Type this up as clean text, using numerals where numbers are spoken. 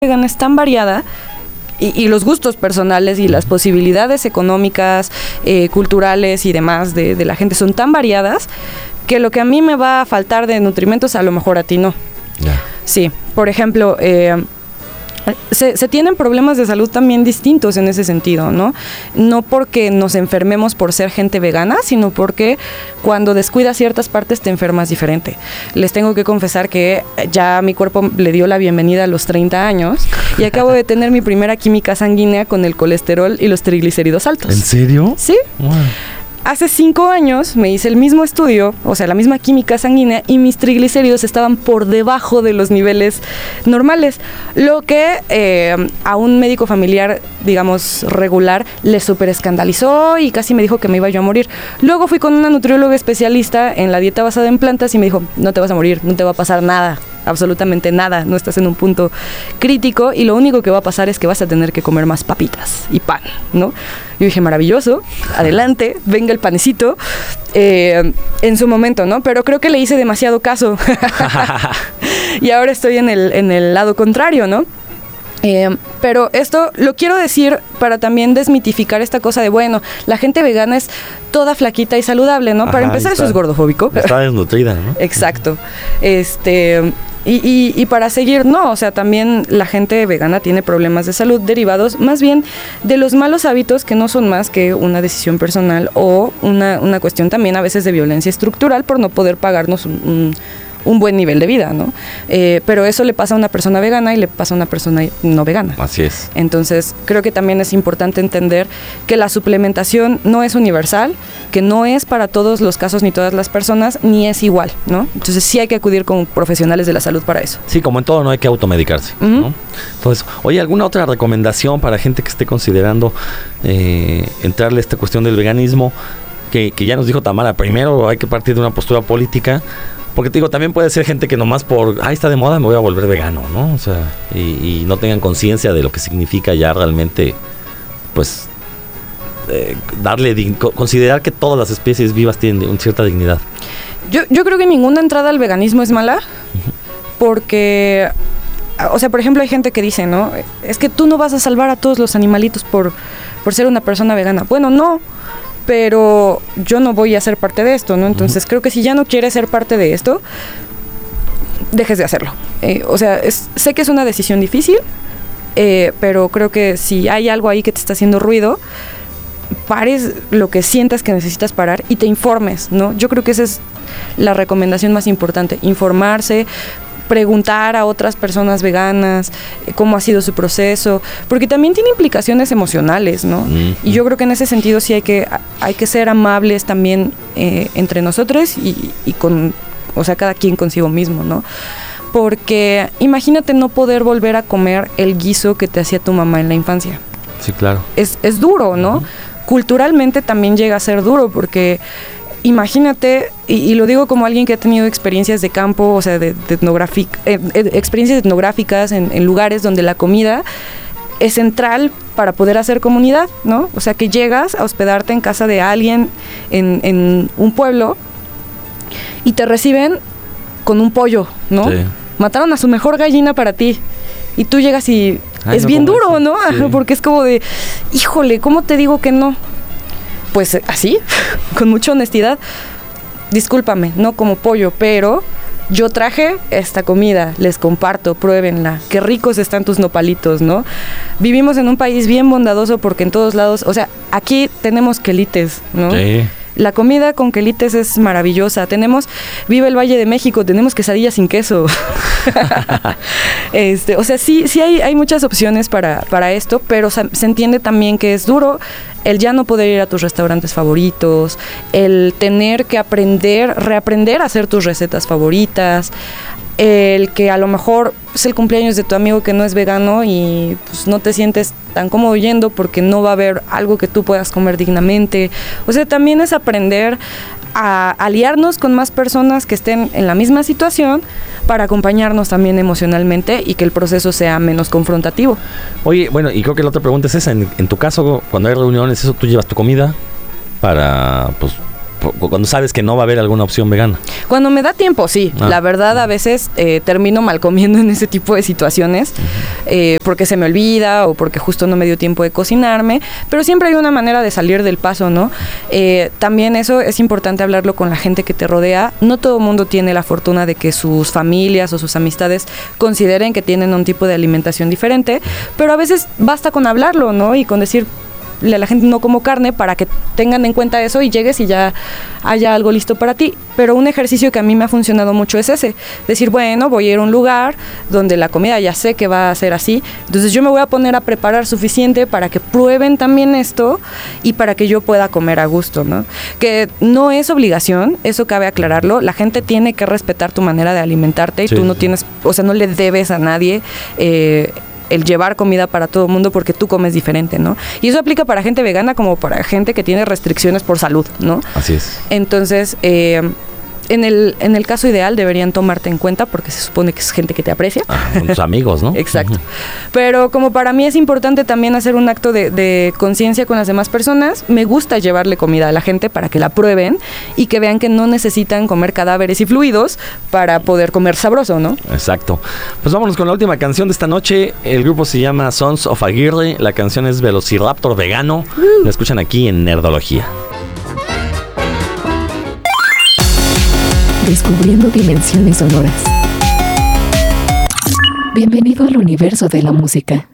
vegana es tan variada y los gustos personales y las posibilidades económicas, culturales y demás de la gente son tan variadas que lo que a mí me va a faltar de nutrimentos a lo mejor a ti no. Ya. Sí, por ejemplo, se tienen problemas de salud también distintos en ese sentido, ¿no? No porque nos enfermemos por ser gente vegana, sino porque cuando descuidas ciertas partes te enfermas diferente. Les tengo que confesar que ya mi cuerpo le dio la bienvenida a los 30 años y acabo de tener mi primera química sanguínea con el colesterol y los triglicéridos altos. ¿En serio? Sí. Wow. Hace 5 años me hice el mismo estudio, o sea, la misma química sanguínea, y mis triglicéridos estaban por debajo de los niveles normales, lo que a un médico familiar, digamos, regular, le súper escandalizó y casi me dijo que me iba yo a morir. Luego fui con una nutrióloga especialista en la dieta basada en plantas y me dijo, no te vas a morir, no te va a pasar nada, absolutamente nada, no estás en un punto crítico y lo único que va a pasar es que vas a tener que comer más papitas y pan, ¿no? Yo dije, maravilloso, adelante, venga el panecito, en su momento, ¿no? Pero creo que le hice demasiado caso y ahora estoy en el lado contrario, ¿no? Pero esto lo quiero decir para también desmitificar esta cosa de, bueno, la gente vegana es toda flaquita y saludable, ¿no? Para empezar, eso es gordofóbico. Está desnutrida, ¿no? Exacto. Y para seguir, no, o sea, también la gente vegana tiene problemas de salud derivados más bien de los malos hábitos que no son más que una decisión personal o una cuestión también a veces de violencia estructural por no poder pagarnos un buen nivel de vida, ¿no? Pero eso le pasa a una persona vegana y le pasa a una persona no vegana. Así es. Entonces, creo que también es importante entender que la suplementación no es universal, que no es para todos los casos ni todas las personas, ni es igual, ¿no? Entonces, sí hay que acudir con profesionales de la salud para eso. Sí, como en todo, no hay que automedicarse, ¿no? Entonces, oye, ¿alguna otra recomendación para gente que esté considerando entrarle a esta cuestión del veganismo? Que ya nos dijo Tamara, primero hay que partir de una postura política. Porque te digo, también puede ser gente que nomás está de moda, me voy a volver vegano, ¿no? O sea, y no tengan conciencia de lo que significa ya realmente, pues, considerar que todas las especies vivas tienen una cierta dignidad. Yo creo que ninguna entrada al veganismo es mala, porque, o sea, por ejemplo, hay gente que dice, ¿no? Es que tú no vas a salvar a todos los animalitos por ser una persona vegana. Bueno, no. Pero yo no voy a ser parte de esto, ¿no? Entonces creo que si ya no quieres ser parte de esto, dejes de hacerlo. O sea, sé que es una decisión difícil, pero creo que si hay algo ahí que te está haciendo ruido, pares lo que sientas que necesitas parar y te informes, ¿no? Yo creo que esa es la recomendación más importante, informarse, preguntar a otras personas veganas cómo ha sido su proceso, porque también tiene implicaciones emocionales, ¿no? Y yo creo que en ese sentido sí hay que ser amables también entre nosotros y con, o sea, cada quien consigo mismo, ¿no? Porque imagínate no poder volver a comer el guiso que te hacía tu mamá en la infancia. Sí, claro. Es duro, ¿no? Culturalmente también llega a ser duro porque imagínate, y lo digo como alguien que ha tenido experiencias de campo, o sea, experiencias etnográficas en lugares donde la comida es central para poder hacer comunidad, ¿no? O sea, que llegas a hospedarte en casa de alguien en un pueblo y te reciben con un pollo, ¿no? Sí. Mataron a su mejor gallina para ti y tú llegas y es bien duro, ¿no? Sí. Porque es como de, híjole, ¿cómo te digo que no? Pues así, con mucha honestidad, discúlpame, no como pollo, pero yo traje esta comida, les comparto, pruébenla, qué ricos están tus nopalitos, ¿no? Vivimos en un país bien bondadoso porque en todos lados, o sea, aquí tenemos quelites, ¿no? Sí. La comida con quelites es maravillosa. Viva el Valle de México, tenemos quesadillas sin queso. O sea, sí hay muchas opciones para esto, pero se entiende también que es duro el ya no poder ir a tus restaurantes favoritos, el tener que reaprender a hacer tus recetas favoritas, el que a lo mejor es el cumpleaños de tu amigo que no es vegano y pues no te sientes tan cómodo yendo porque no va a haber algo que tú puedas comer dignamente. O sea, también es aprender a aliarnos con más personas que estén en la misma situación para acompañarnos también emocionalmente y que el proceso sea menos confrontativo. Oye, bueno, y creo que la otra pregunta es esa, en tu caso, cuando hay reuniones, ¿eso tú llevas tu comida para, pues, cuando sabes que no va a haber alguna opción vegana? Cuando me da tiempo, sí. La verdad, a veces termino mal comiendo en ese tipo de situaciones, porque se me olvida o porque justo no me dio tiempo de cocinarme, pero siempre hay una manera de salir del paso, ¿no? También eso es importante hablarlo con la gente que te rodea. No todo el mundo tiene la fortuna de que sus familias o sus amistades consideren que tienen un tipo de alimentación diferente, pero a veces basta con hablarlo, ¿no? Y con decir a la gente no como carne para que tengan en cuenta eso y llegues y ya haya algo listo para ti. Pero un ejercicio que a mí me ha funcionado mucho es ese, decir, bueno, voy a ir a un lugar donde la comida ya sé que va a ser así, entonces yo me voy a poner a preparar suficiente para que prueben también esto y para que yo pueda comer a gusto, ¿no? Que no es obligación, eso cabe aclararlo, la gente tiene que respetar tu manera de alimentarte y tú no tienes, o sea, no le debes a nadie el llevar comida para todo el mundo porque tú comes diferente, ¿no? Y eso aplica para gente vegana como para gente que tiene restricciones por salud, ¿no? Así es. Entonces, en el caso ideal deberían tomarte en cuenta porque se supone que es gente que te aprecia. Son tus amigos, ¿no? Exacto. Pero como para mí es importante también hacer un acto de conciencia con las demás personas, me gusta llevarle comida a la gente para que la prueben y que vean que no necesitan comer cadáveres y fluidos para poder comer sabroso, ¿no? Exacto. Pues vámonos con la última canción de esta noche. El grupo se llama Sons of Aguirre. La canción es Velociraptor Vegano. La escuchan aquí en Nerdología. Descubriendo dimensiones sonoras. Bienvenido al universo de la música.